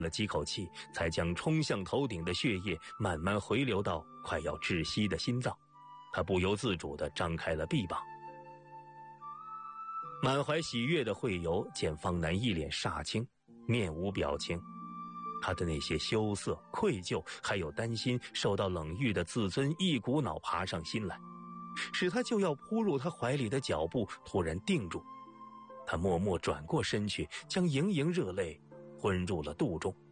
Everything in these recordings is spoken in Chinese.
了几口气，才将冲向头顶的血液慢慢回流到快要窒息的心脏。他不由自主地张开了臂膀。满怀喜悦的惠游见方南一脸煞青，面无表情，他的那些羞涩、愧疚还有担心受到冷遇的自尊一股脑爬上心来，使他就要扑入他怀里的脚步突然定住。他默默转过身去，将盈盈热泪昏入了肚中。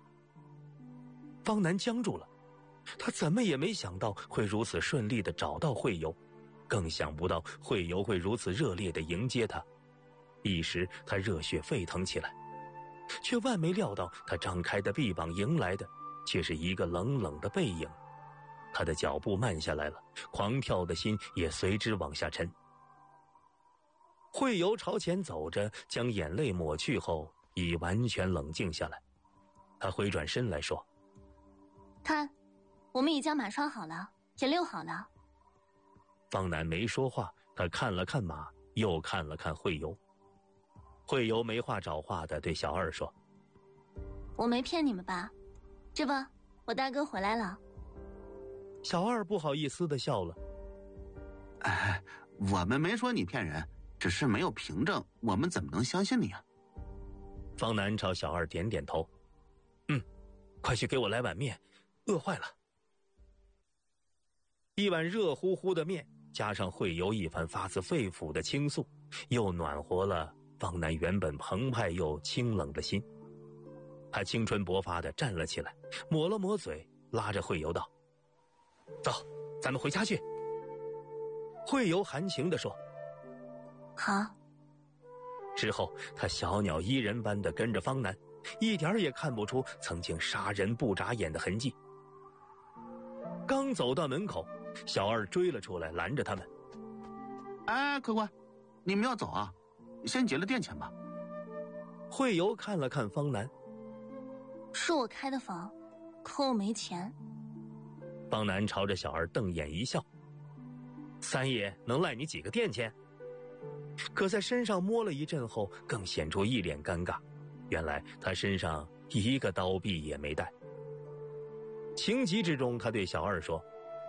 方南僵住了，他怎么也没想到会如此顺利地找到惠游，更想不到惠游会如此热烈地迎接他。一时他热血沸腾起来，却万没料到他张开的臂膀迎来的却是一个冷冷的背影。他的脚步慢下来了，狂跳的心也随之往下沉。惠游朝前走着，将眼泪抹去后已完全冷静下来。他回转身来说： 看，我们已将马拴好了，也遛好了。 方南没说话，他看了看马，又看了看惠游。惠游没话找话的对小二说： 我没骗你们吧？这不，我大哥回来了。 小二不好意思的笑了： 哎，我们没说你骗人，只是没有凭证，我们怎么能相信你啊？ 方南朝小二点点头：快去给我来碗面，饿坏了。一碗热乎乎的面，加上惠游一番发自肺腑的倾诉，又暖和了方南原本澎湃又清冷的心。他青春勃发地站了起来，抹了抹嘴，拉着惠游道：走，咱们回家去。惠游含情地说： 好。 之后他小鸟依人般地跟着方南，一点也看不出曾经杀人不眨眼的痕迹。刚走到门口，小二追了出来，拦着他们： 哎，客官，你们要走啊？先结了店钱吧。 惠游看了看方南： 是我开的房，可我没钱。 方南朝着小二瞪眼一笑：三爷能赖你几个店钱？可在身上摸了一阵后，更显出一脸尴尬。原来他身上一个刀币也没带。情急之中，他对小二说：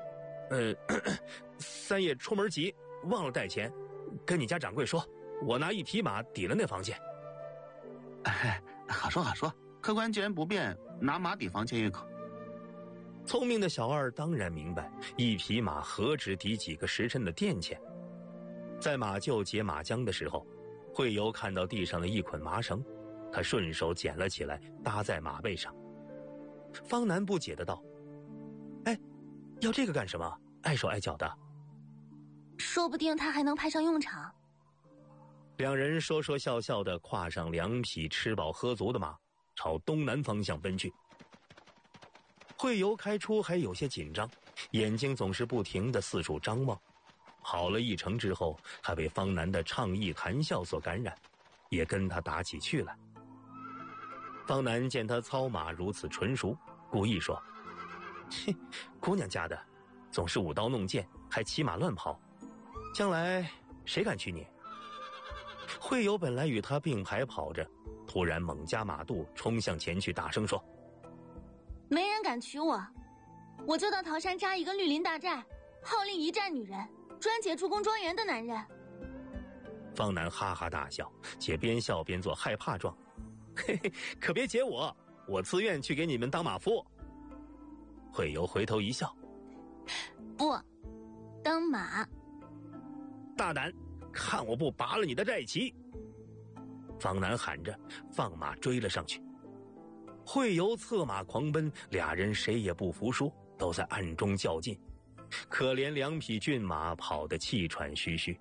三爷出门急，忘了带钱，跟你家掌柜说，我拿一匹马抵了那房钱。 哎，好说好说，客官既然不便，拿马抵房钱也可。 聪明的小二当然明白，一匹马何止抵几个时辰的店钱。在马厩解马缰的时候，惠游看到地上的一捆麻绳，他顺手捡了起来，搭在马背上。方南不解的道：哎，要这个干什么？碍手碍脚的。 说不定他还能派上用场。 两人说说笑笑的跨上两匹吃饱喝足的马，朝东南方向奔去。惠游开出还有些紧张，眼睛总是不停地四处张望。好了一程之后，他被方南的畅意谈笑所感染，也跟他打起趣来。方南见他操马如此纯熟，故意说：嘿，姑娘家的，总是舞刀弄剑，还骑马乱跑，将来谁敢娶你？惠游本来与他并排跑着，突然猛加马肚，冲向前去，大声说： 没人敢娶我，我就到桃山扎一个绿林大寨，号令一寨女人，专解助攻庄园的男人。 方南哈哈大笑，且边笑边做害怕状：嘿嘿，可别解我，我自愿去给你们当马夫。惠游回头一笑： 不，当马。 大胆，看我不拔了你的寨旗！方南喊着，放马追了上去。惠游策马狂奔，俩人谁也不服输，都在暗中较劲。可怜两匹骏马跑得气喘吁吁。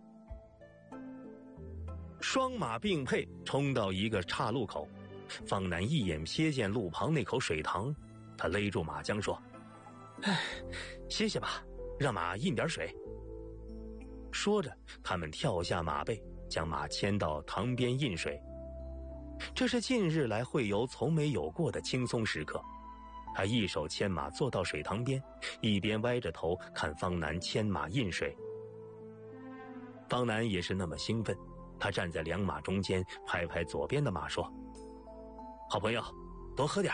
双马并配冲到一个岔路口，方南一眼瞥见路旁那口水塘，他勒住马缰说：哎，歇歇吧，让马饮点水。说着，他们跳下马背，将马牵到塘边饮水。这是近日来惠游从没有过的轻松时刻。他一手牵马坐到水塘边，一边歪着头看方南牵马饮水。方南也是那么兴奋，他站在两马中间，拍拍左边的马说：好朋友，多喝点。